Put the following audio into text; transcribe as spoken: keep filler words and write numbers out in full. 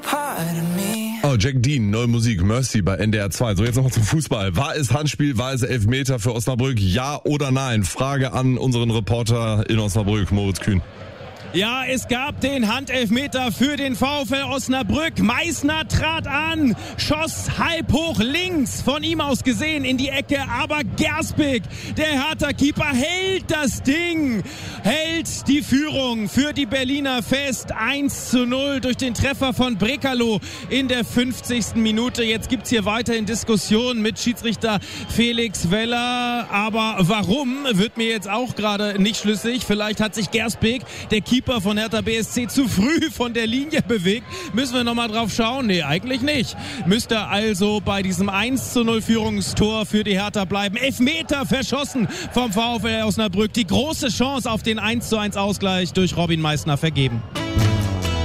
Oh, Jack Dean, neue Musik, Mercy bei N D R zwei. So, jetzt nochmal zum Fußball. War es Handspiel, war es Elfmeter für Osnabrück? Ja oder nein? Frage an unseren Reporter in Osnabrück, Moritz Kühn. Ja, es gab den Handelfmeter für den VfL Osnabrück. Meißner trat an, schoss halb hoch links, von ihm aus gesehen in die Ecke, aber Gersbeck, der Hertha-Keeper, hält das Ding, hält die Führung für die Berliner fest. eins zu null durch den Treffer von Brekalo in der fünfzigsten Minute. Jetzt gibt's hier weiterhin Diskussionen mit Schiedsrichter Felix Weller, aber warum, wird mir jetzt auch gerade nicht schlüssig. Vielleicht hat sich Gersbeck, der Keeper von Hertha B S C, zu früh von der Linie bewegt. Müssen wir nochmal drauf schauen? Nee, eigentlich nicht. Müsste also bei diesem eins zu null Führungstor für die Hertha bleiben. Elfmeter verschossen vom VfL Osnabrück. Die große Chance auf den eins zu eins Ausgleich durch Robin Meißner vergeben.